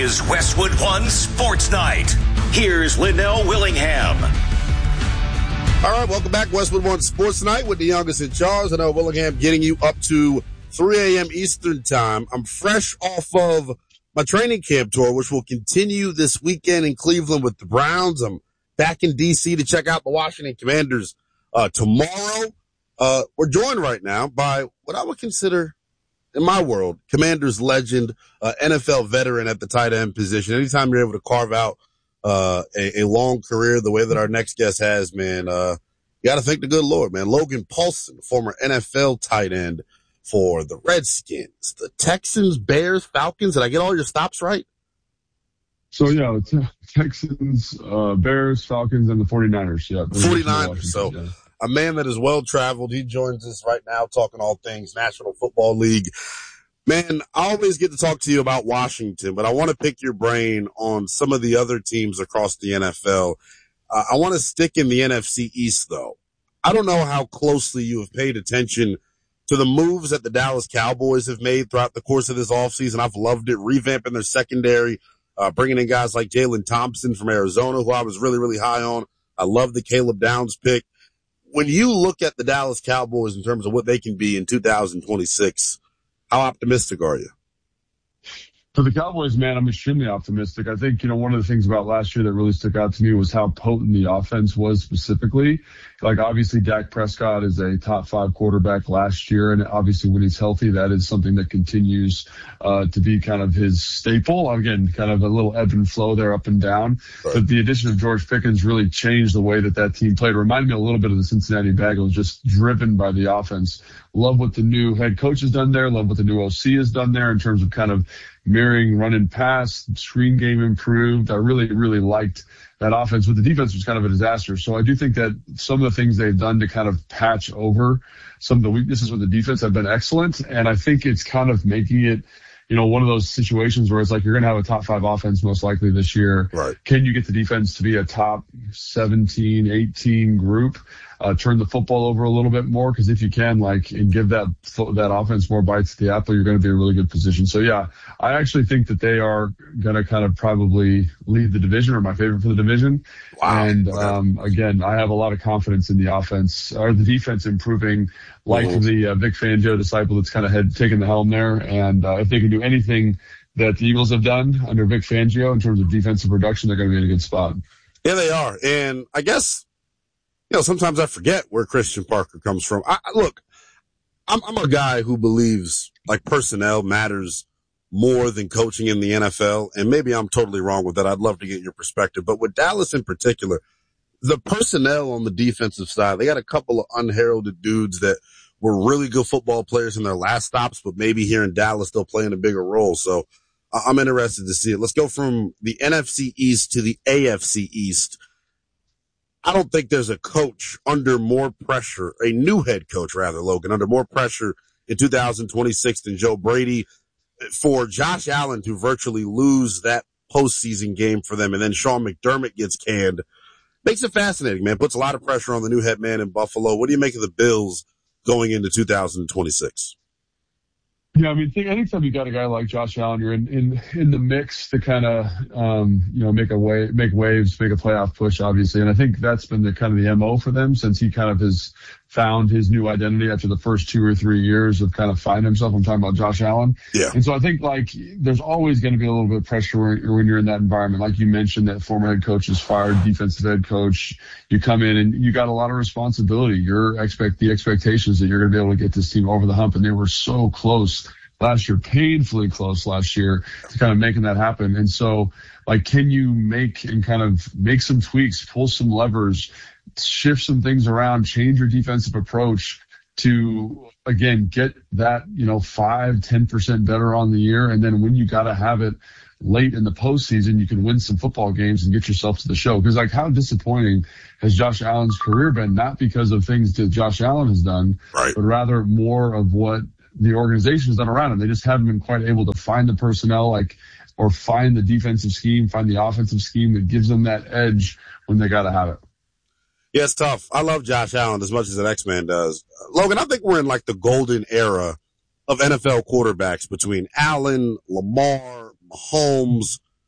is Westwood One Sports Night. Here's Linnell Willingham. All right, welcome back. Westwood One Sports Night with the youngest in charge. I know Willingham getting you up to 3 a.m. Eastern time. I'm fresh off of my training camp tour, which will continue this weekend in Cleveland with the Browns. I'm back in D.C. to check out the Washington Commanders tomorrow. We're joined right now by what I would consider, in my world, Commanders legend, NFL veteran at the tight end position. Anytime you're able to carve out a long career the way that our next guest has, man, you got to thank the good Lord, man. Logan Paulsen, former NFL tight end for the Redskins, the Texans, Bears, Falcons. Did I get all your stops right? So, yeah, Texans, Bears, Falcons, and the 49ers. Yeah, 49ers. So, yeah. A man that is well-traveled. He joins us right now talking all things National Football League. Man, I always get to talk to you about Washington, but I want to pick your brain on some of the other teams across the NFL. I want to stick in the NFC East, though. I don't know how closely you have paid attention to the moves that the Dallas Cowboys have made throughout the course of this offseason. I've loved it, revamping their secondary, bringing in guys like Jalen Thompson from Arizona, who I was really, really high on. I love the Caleb Downs pick. When you look at the Dallas Cowboys in terms of what they can be in 2026, how optimistic are you? For the Cowboys, man, I'm extremely optimistic. I think, one of the things about last year that really stuck out to me was how potent the offense was specifically. Like, obviously, Dak Prescott is a top 5 quarterback last year, and obviously when he's healthy, that is something that continues to be kind of his staple. Again, kind of a little ebb and flow there, up and down. Right. But the addition of George Pickens really changed the way that team played. It reminded me a little bit of the Cincinnati Bengals, just driven by the offense. Love what the new head coach has done there. Love what the new OC has done there in terms of kind of mirroring run and pass, screen game improved. I really, really liked that offense, but the defense was kind of a disaster. So I do think that some of the things they've done to kind of patch over some of the weaknesses with the defense have been excellent. And I think it's kind of making it, one of those situations where it's like you're going to have a top 5 offense most likely this year. Right. Can you get the defense to be a top 17, 18 group? Turn the football over a little bit more, because if you can, and give that offense more bites at the apple, you're going to be in a really good position. So, yeah, I actually think that they are going to kind of probably lead the division, or my favorite for the division. Wow. And, again, I have a lot of confidence in the offense, or the defense improving, the Vic Fangio disciple that's kind of taken the helm there. And if they can do anything that the Eagles have done under Vic Fangio in terms of defensive production, they're going to be in a good spot. Yeah, they are. And I guess, sometimes I forget where Christian Parker comes from. I'm a guy who believes personnel matters more than coaching in the NFL. And maybe I'm totally wrong with that. I'd love to get your perspective. But with Dallas in particular, the personnel on the defensive side, they got a couple of unheralded dudes that were really good football players in their last stops, but maybe here in Dallas, they'll play in a bigger role. So I'm interested to see it. Let's go from the NFC East to the AFC East. I don't think there's a coach under more pressure, a new head coach rather, Logan, under more pressure in 2026 than Joe Brady. For Josh Allen to virtually lose that postseason game for them, and then Sean McDermott gets canned, makes it fascinating, man. Puts a lot of pressure on the new head man in Buffalo. What do you make of the Bills going into 2026? Yeah, I mean, anytime you got a guy like Josh Allen, you're in the mix to kind of, make waves, make a playoff push, obviously. And I think that's been the kind of the MO for them since he kind of has found his new identity after the first 2 or 3 years of kind of finding himself. I'm talking about Josh Allen. Yeah. And so I think there's always going to be a little bit of pressure when you're in that environment. Like you mentioned, that former head coach is fired, defensive head coach. You come in and you got a lot of responsibility. The expectations that you're going to be able to get this team over the hump. And they were so close last year, painfully close last year to kind of making that happen. And so can you make some tweaks, pull some levers, shift some things around, change your defensive approach to, again, get that, 5-10% better on the year. And then when you got to have it late in the postseason, you can win some football games and get yourself to the show. Because how disappointing has Josh Allen's career been? Not because of things that Josh Allen has done, right, but rather more of what the organization has done around him. They just haven't been quite able to find the personnel, or find the defensive scheme, find the offensive scheme that gives them that edge when they got to have it. Yeah, it's tough. I love Josh Allen as much as an X-Man does. Logan, I think we're in the golden era of NFL quarterbacks between Allen, Lamar, Mahomes,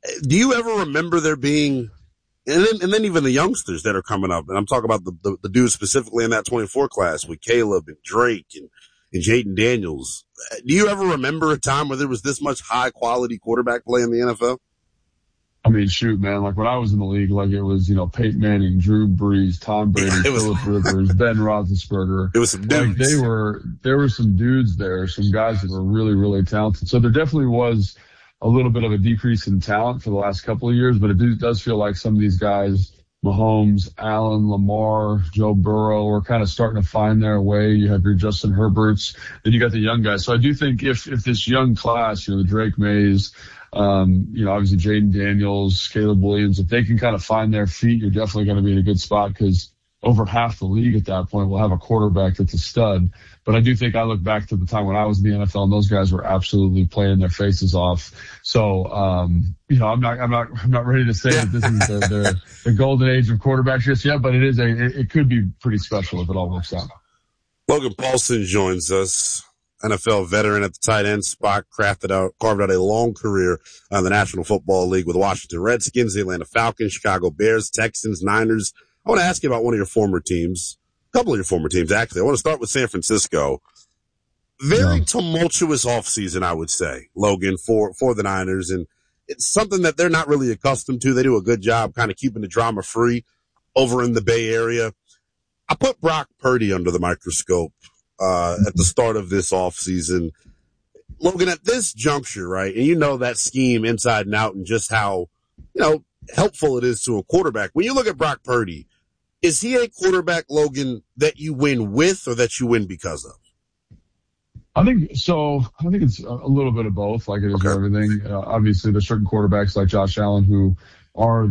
Do you ever remember there being, and then even the youngsters that are coming up, and I'm talking about the dudes specifically in that 24 class with Caleb and Drake and Jaden Daniels. Do you ever remember a time where there was this much high quality quarterback play in the NFL? I mean, shoot, man, like when I was in the league, like it was, Peyton Manning, Drew Brees, Tom Brady, Phillip Rivers, Ben Roethlisberger. It was some dudes. Like there were some dudes there, some guys that were really, really talented. So there definitely was a little bit of a decrease in talent for the last couple of years, but it does feel like some of these guys, Mahomes, Allen, Lamar, Joe Burrow, are kind of starting to find their way. You have your Justin Herberts, then you got the young guys. So I do think if this young class, the Drake Mays, obviously Jaden Daniels, Caleb Williams, if they can kind of find their feet, you're definitely going to be in a good spot because over half the league at that point will have a quarterback that's a stud. But I do think I look back to the time when I was in the NFL and those guys were absolutely playing their faces off. So, I'm not ready to say that this is the golden age of quarterbacks just yet, but it could be pretty special if it all works out. Logan Paulsen joins us. NFL veteran at the tight end spot, carved out a long career in the National Football League with the Washington Redskins, the Atlanta Falcons, Chicago Bears, Texans, Niners. I want to ask you about one of your former teams, a couple of your former teams, actually. I want to start with San Francisco. Very tumultuous offseason, I would say, Logan, for the Niners. And it's something that they're not really accustomed to. They do a good job kind of keeping the drama free over in the Bay Area. I put Brock Purdy under the microscope at the start of this offseason. Logan, at this juncture, right, and that scheme inside and out and just how, helpful it is to a quarterback. When you look at Brock Purdy, is he a quarterback, Logan, that you win with or that you win because of? I think it's a little bit of both, like it is everything. Obviously, there's certain quarterbacks like Josh Allen who are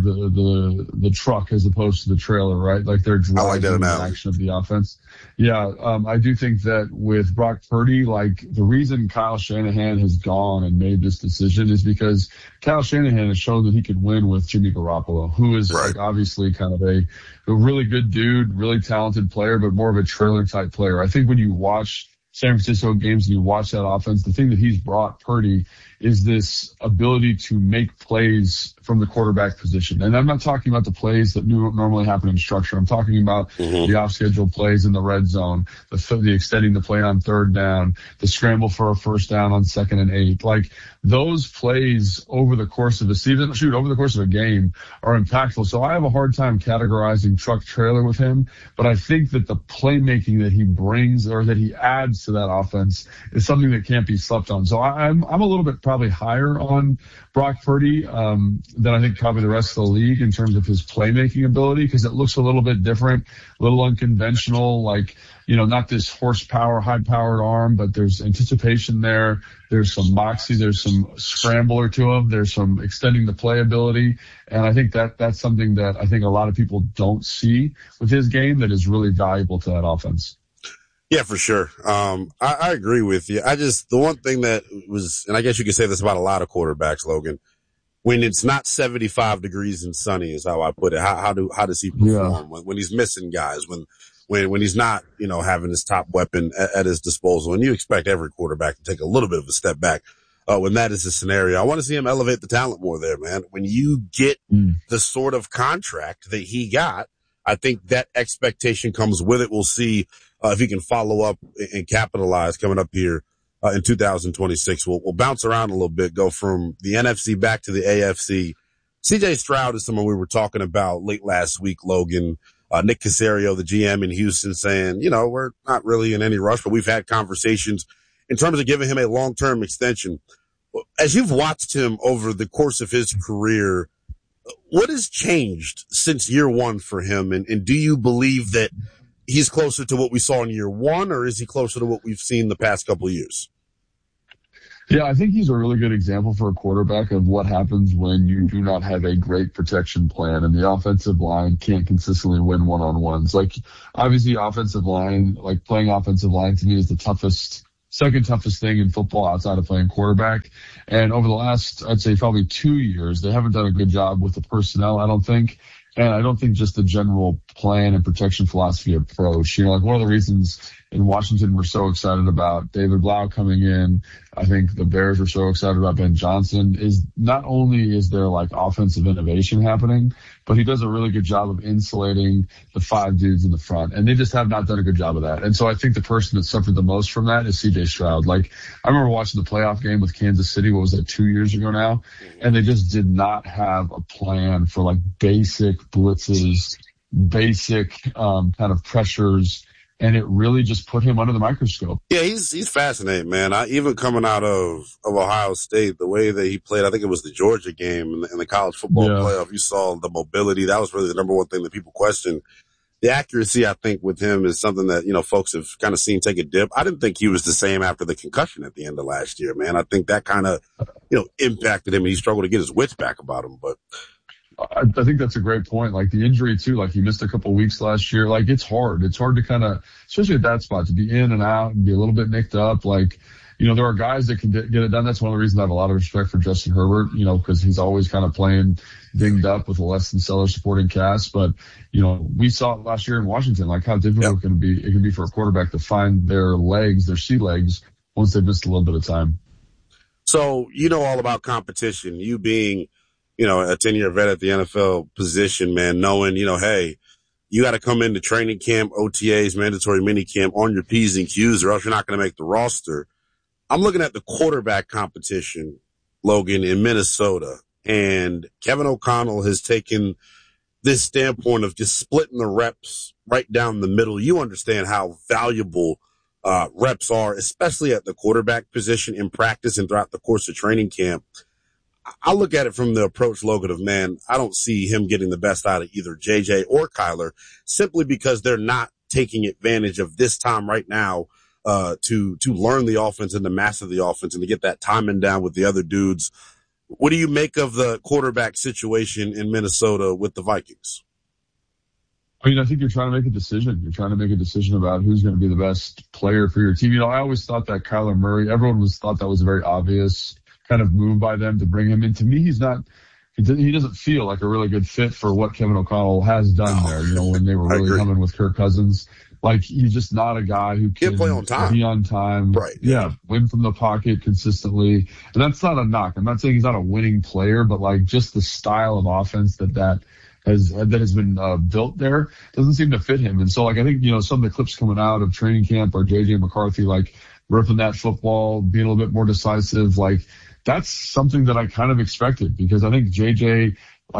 the truck as opposed to the trailer, right? Like they're driving the action of the offense. Yeah, I do think that with Brock Purdy, like the reason Kyle Shanahan has gone and made this decision is because Kyle Shanahan has shown that he could win with Jimmy Garoppolo, who is like obviously kind of a really good dude, really talented player, but more of a trailer type player. I think when you watch San Francisco games and you watch that offense, the thing that he's brought Purdy is this ability to make plays from the quarterback position. And I'm not talking about the plays that normally happen in structure. I'm talking about the off-schedule plays in the red zone, the extending the play on third down, the scramble for a first down on 2nd and 8. Like those plays over the course of a season, over the course of a game are impactful. So I have a hard time categorizing truck trailer with him, but I think that the playmaking that he brings or that he adds to that offense is something that can't be slept on. So I'm a little bit probably higher on Brock Purdy than I think probably the rest of the league in terms of his playmaking ability, because it looks a little bit different, a little unconventional, like, not this horsepower, high-powered arm, but there's anticipation there. There's some moxie. There's some scrambler to him. There's some extending the play ability. And I think that's something that I think a lot of people don't see with his game that is really valuable to that offense. Yeah, for sure. I agree with you. The one thing that was, and I guess you could say this about a lot of quarterbacks, Logan, when it's not 75 degrees and sunny is how I put it. How does he perform when he's missing guys, when he's not, having his top weapon at his disposal? And you expect every quarterback to take a little bit of a step back, when that is the scenario. I want to see him elevate the talent more there, man. When you get the sort of contract that he got, I think that expectation comes with it. We'll see if he can follow up and capitalize coming up here in 2026. We'll bounce around a little bit, go from the NFC back to the AFC. CJ Stroud is someone we were talking about late last week, Logan. Nick Caserio, the GM in Houston, saying, we're not really in any rush, but we've had conversations in terms of giving him a long-term extension. As you've watched him over the course of his career, what has changed since year one for him? And do you believe that he's closer to what we saw in year one, or is he closer to what we've seen the past couple of years? Yeah, I think he's a really good example for a quarterback of what happens when you do not have a great protection plan and the offensive line can't consistently win one-on-ones. Like, obviously, offensive line, like playing offensive line to me is the second toughest thing in football outside of playing quarterback. And over the last, I'd say probably 2 years, they haven't done a good job with the personnel, I don't think. And I don't think just the general plan and protection philosophy approach. Like one of the reasons in Washington were so excited about David Blau coming in. I think the Bears were so excited about Ben Johnson. Is not only is there like offensive innovation happening, but he does a really good job of insulating the 5 dudes in the front. And they just have not done a good job of that. And so I think the person that suffered the most from that is CJ Stroud. Like, I remember watching the playoff game with Kansas City. What was that, 2 years ago now? And they just did not have a plan for like basic blitzes, basic kind of pressures, and it really just put him under the microscope. Yeah, he's fascinating, man. Even coming out of Ohio State, the way that he played, I think it was the Georgia game in the college football playoff, you saw the mobility. That was really the number one thing that people questioned. The accuracy, I think, with him is something that, folks have kind of seen take a dip. I didn't think he was the same after the concussion at the end of last year, man. I think that kind of, impacted him, and he struggled to get his wits back about him, but I think that's a great point. Like the injury too, like he missed a couple of weeks last year. Like it's hard. It's hard to kind of, especially at that spot, to be in and out and be a little bit nicked up. Like, there are guys that can get it done. That's one of the reasons I have a lot of respect for Justin Herbert, because he's always kind of playing dinged up with a less than stellar supporting cast. But, we saw it last year in Washington, like how difficult it can be for a quarterback to find their sea legs once they've missed a little bit of time. So, all about competition, you being, a 10-year vet at the NFL position, man, knowing, hey, you got to come into training camp, OTAs, mandatory minicamp on your P's and Q's or else you're not going to make the roster. I'm looking at the quarterback competition, Logan, in Minnesota, and Kevin O'Connell has taken this standpoint of just splitting the reps right down the middle. You understand how valuable reps are, especially at the quarterback position in practice and throughout the course of training camp. I look at it from the approach, Logan, of, man, I don't see him getting the best out of either JJ or Kyler simply because they're not taking advantage of this time right now to learn the offense and to master the offense and to get that timing down with the other dudes. What do you make of the quarterback situation in Minnesota with the Vikings? I mean, I think you're trying to make a decision. You're trying to make a decision about who's going to be the best player for your team. I always thought that Kyler Murray, everyone thought that was a very obvious kind of move by them to bring him in. To me, he doesn't feel like a really good fit for what Kevin O'Connell has done there, when they were really coming with Kirk Cousins. Like, he's just not a guy who can play on time. Be on time. Right. Yeah. Win from the pocket consistently. And that's not a knock. I'm not saying he's not a winning player, but like just the style of offense that has been built there doesn't seem to fit him. And so, like, I think, some of the clips coming out of training camp are JJ McCarthy, like, ripping that football, being a little bit more decisive. Like, that's something that I kind of expected because I think JJ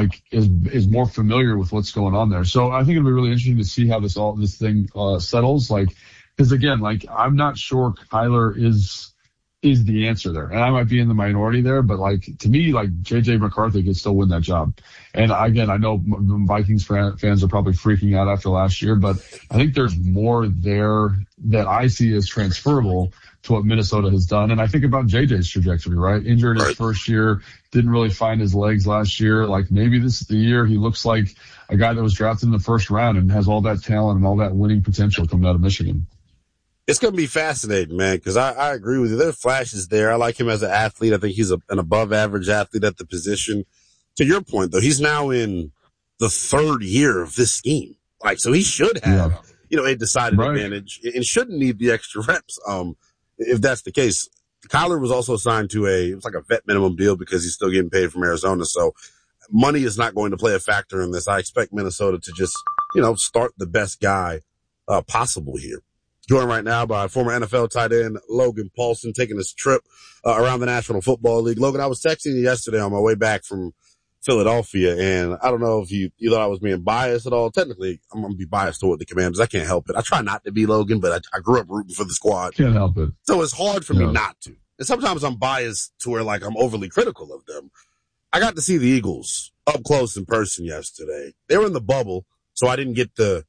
is more familiar with what's going on there. So I think it'll be really interesting to see how this thing settles. Like, because again, like, I'm not sure Kyler is the answer there, and I might be in the minority there, but like, to me, like, JJ McCarthy could still win that job. And again, I know Vikings fans are probably freaking out after last year, but I think there's more there that I see as transferable to what Minnesota has done. And I think about JJ's trajectory, right? Injured his first year, didn't really find his legs last year. Like, maybe this is the year he looks like a guy that was drafted in the first round and has all that talent and all that winning potential coming out of Michigan. It's going to be fascinating, man, because I agree with you. There are flashes there. I like him as an athlete. I think he's an above-average athlete at the position. To your point, though, he's now in the 3rd year of this scheme. Like, so he should have, a decided advantage and shouldn't need the extra reps. If that's the case. Kyler was also signed to it was like a vet minimum deal because he's still getting paid from Arizona. So money is not going to play a factor in this. I expect Minnesota to just, start the best guy possible here. Joined right now by former NFL tight end Logan Paulsen, taking this trip around the National Football League. Logan, I was texting you yesterday on my way back from Philadelphia, and I don't know if you thought I was being biased at all. Technically, I'm going to be biased toward the Commanders. I can't help it. I try not to be, Logan, but I grew up rooting for the squad. Can't help it. So it's hard for me not to. And sometimes I'm biased to where, like, I'm overly critical of them. I got to see the Eagles up close in person yesterday. They were in the bubble, so I didn't get the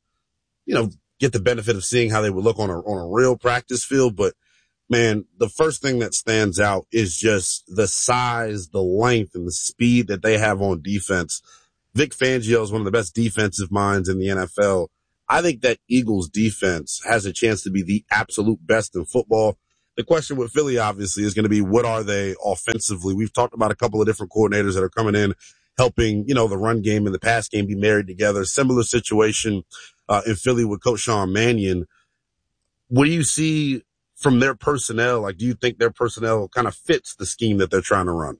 benefit of seeing how they would look on a real practice field. But, man, the first thing that stands out is just the size, the length, and the speed that they have on defense. Vic Fangio is one of the best defensive minds in the NFL. I think that Eagles defense has a chance to be the absolute best in football. The question with Philly, obviously, is going to be, what are they offensively? We've talked about a couple of different coordinators that are coming in, helping, the run game and the pass game be married together. Similar situation in Philly with Coach Sean Mannion. what do you see from their personnel? Like, do you think their personnel kind of fits the scheme that they're trying to run?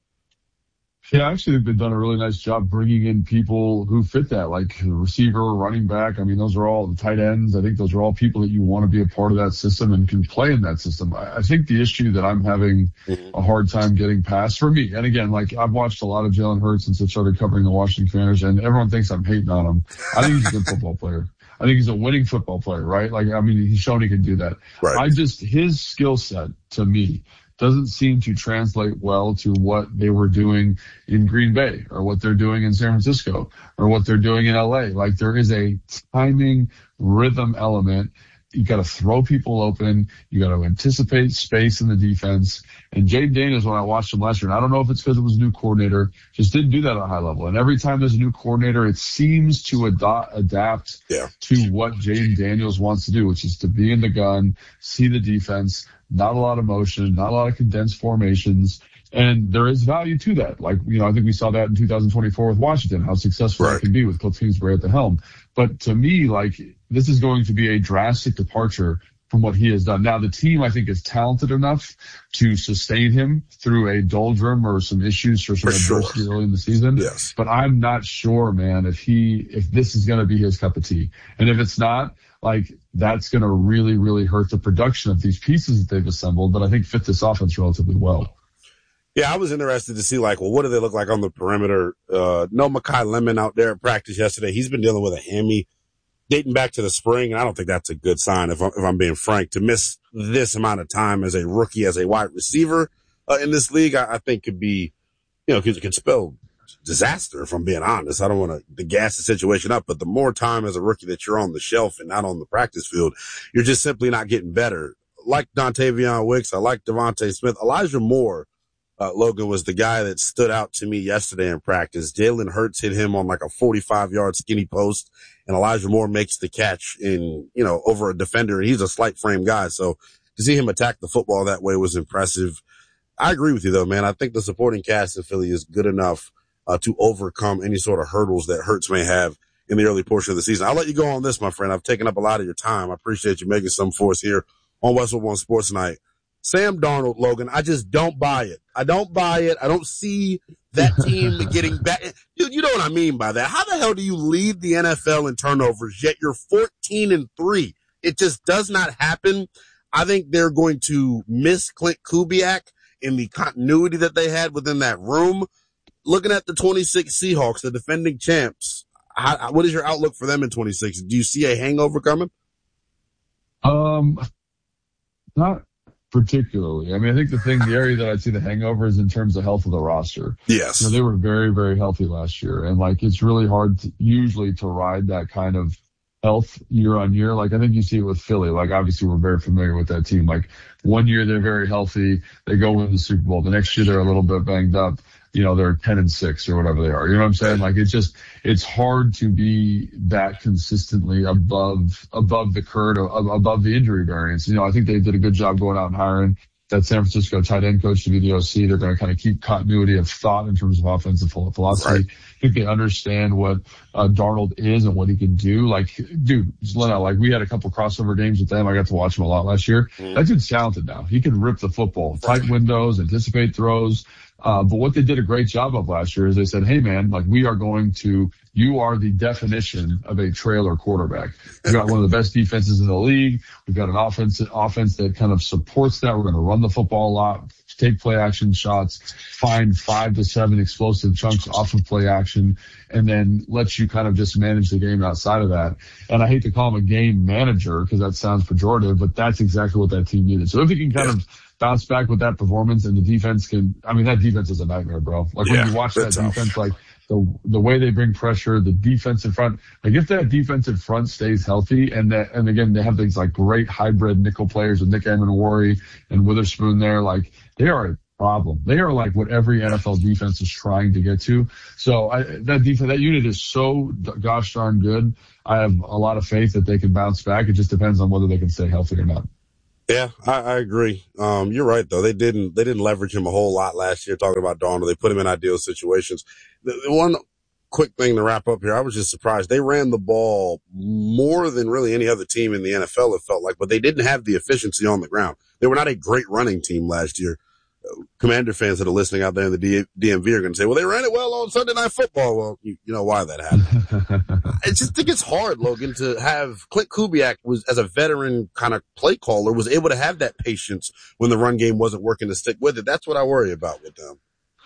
Yeah, actually, they've done a really nice job bringing in people who fit that, like receiver, running back. I mean, those are all the tight ends. I think those are all people that you want to be a part of that system and can play in that system. I think the issue that I'm having a hard time getting past for me, and again, like I've watched a lot of Jalen Hurts since I started covering the Washington Commanders, and everyone thinks I'm hating on him. I think he's a good football player. I think he's a winning football player, right? Like, I mean, he's shown he can do that. Right. His skill set to me doesn't seem to translate well to what they were doing in Green Bay or what they're doing in San Francisco or what they're doing in LA. Like, there is a timing rhythm element. You got to throw people open. You got to anticipate space in the defense. And Jay Daniels, when I watched him last year, and I don't know if it's because it was a new coordinator, just didn't do that at a high level. And every time there's a new coordinator, it seems to adapt to what Jay Daniels wants to do, which is to be in the gun, see the defense, not a lot of motion, not a lot of condensed formations. And there is value to that. Like, I think we saw that in 2024 with Washington, how successful it can be with Cliff Kingsbury at the helm. But to me, like, this is going to be a drastic departure from what he has done. Now, the team, I think, is talented enough to sustain him through a doldrum or some issues or some adversity early in the season. Yes. But I'm not sure, man, if this is going to be his cup of tea. And if it's not, like, that's going to really, really hurt the production of these pieces that they've assembled, but I think fit this offense relatively well. Yeah, I was interested to see, like, well, what do they look like on the perimeter? No Mekhi Lemon out there at practice yesterday. He's been dealing with a hammy dating back to the spring, and I don't think that's a good sign, if I'm being frank. To miss this amount of time as a rookie, as a wide receiver in this league, I think could be, could spell disaster, if I'm being honest. I don't want to gas the situation up, but the more time as a rookie that you're on the shelf and not on the practice field, you're just simply not getting better. Like Dontavion Wicks, I like Devontae Smith. Elijah Moore, Logan, was the guy that stood out to me yesterday in practice. Jalen Hurts hit him on like a 45-yard skinny post, and Elijah Moore makes the catch over a defender. He's a slight frame guy, so to see him attack the football that way was impressive. I agree with you, though, man. I think the supporting cast in Philly is good enough to overcome any sort of hurdles that Hurts may have in the early portion of the season. I'll let you go on this, my friend. I've taken up a lot of your time. I appreciate you making some for us here on Westwood One Sports Night. Sam Darnold, Logan, I just don't buy it. I don't buy it. I don't see that team getting back. Dude, you know what I mean by that. How the hell do you lead the NFL in turnovers, yet you're 14-3? It just does not happen. I think they're going to miss Clint Kubiak in the continuity that they had within that room. Looking at the 26 Seahawks, the defending champs, what is your outlook for them in 26? Do you see a hangover coming? Not particularly. I mean, I think the area that I'd see the hangover is in terms of health of the roster. Yes. They were very, very healthy last year. And like, it's really hard usually to ride that kind of health year on year. Like, I think you see it with Philly. Like, obviously we're very familiar with that team. Like, one year they're very healthy. They go win the Super Bowl. The next year they're a little bit banged up. They're 10-6 or whatever they are. You know what I'm saying? Like, it's hard to be that consistently above the curve, above the injury variance. I think they did a good job going out and hiring that San Francisco tight end coach to be the OC. They're going to kind of keep continuity of thought in terms of offensive philosophy. Right. I think they understand what Darnold is and what he can do. Like, dude, like, we had a couple crossover games with them. I got to watch him a lot last year. That dude's talented now. He can rip the football, tight windows, anticipate throws. But what they did a great job of last year is they said, hey, man, like, you are the definition of a trailer quarterback. We've got one of the best defenses in the league. We've got an offense that kind of supports that. We're going to run the football a lot, take play action shots, find 5 to 7 explosive chunks off of play action, and then let you kind of just manage the game outside of that. And I hate to call him a game manager because that sounds pejorative, but that's exactly what that team needed. So if he can kind of bounce back with that performance and the defense that defense is a nightmare, bro. Like, when you watch that defense, like, the way they bring pressure, the defensive front, like, if that defensive front stays healthy and again, they have these like great hybrid nickel players with Nick Amenawari and Witherspoon there, like, they are a problem. They are like what every NFL defense is trying to get to. So that unit is so gosh darn good. I have a lot of faith that they can bounce back. It just depends on whether they can stay healthy or not. Yeah, I agree. You're right, though. They didn't leverage him a whole lot last year, talking about Darnold. They put him in ideal situations. The one quick thing to wrap up here. I was just surprised. They ran the ball more than really any other team in the NFL, it felt like, but they didn't have the efficiency on the ground. They were not a great running team last year. Commander fans that are listening out there in the DMV are going to say, well, they ran it well on Sunday Night Football. Well, you know why that happened. I just think it's hard, Logan, to have Clint Kubiak was, as a veteran kind of play caller, was able to have that patience when the run game wasn't working to stick with it. That's what I worry about with them.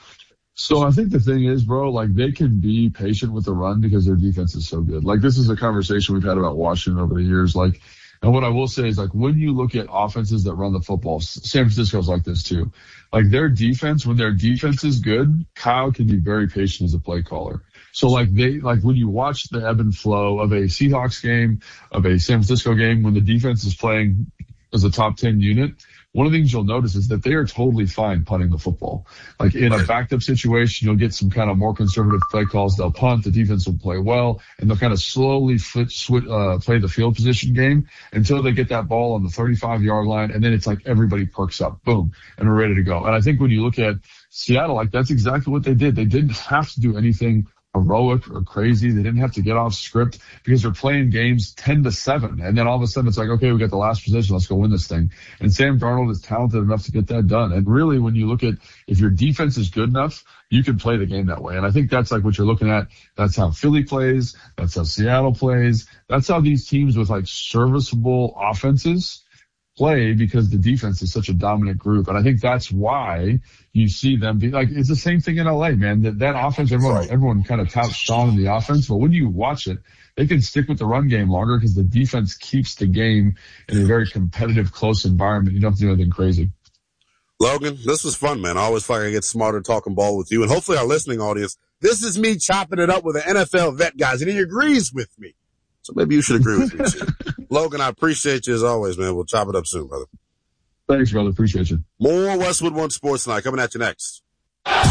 So I think the thing is, bro, like they can be patient with the run because their defense is so good. Like this is a conversation we've had about Washington over the years. Like, and what I will say is like when you look at offenses that run the football, San Francisco's like this too. Like their defense, when their defense is good, Kyle can be very patient as a play caller. So like when you watch the ebb and flow of a Seahawks game, of a San Francisco game, when the defense is playing as a top 10 unit, one of the things you'll notice is that they are totally fine punting the football. Like in a backed up situation, you'll get some kind of more conservative play calls. They'll punt, the defense will play well, and they'll kind of slowly play the field position game until they get that ball on the 35-yard line, and then it's like everybody perks up, boom, and we're ready to go. And I think when you look at Seattle, like that's exactly what they did. They didn't have to do anything heroic or crazy. They didn't have to get off script because they're playing games 10-7. And then all of a sudden it's like, okay, we got the last possession. Let's go win this thing. And Sam Darnold is talented enough to get that done. And really, when you look at if your defense is good enough, you can play the game that way. And I think that's like what you're looking at. That's how Philly plays. That's how Seattle plays. That's how these teams with like serviceable offenses play because the defense is such a dominant group. And I think that's why you see them be like, it's the same thing in LA, man. That offense, everyone kind of touts Sean in the offense, but when you watch it, they can stick with the run game longer because the defense keeps the game in a very competitive, close environment. You don't have to do anything crazy. Logan, this was fun, man. I always feel like I get smarter talking ball with you. And hopefully our listening audience, this is me chopping it up with an NFL vet, guys, and he agrees with me. So maybe you should agree with me too. Logan, I appreciate you as always, man. We'll chop it up soon, brother. Thanks, brother. Appreciate you. More Westwood One Sports Night coming at you next.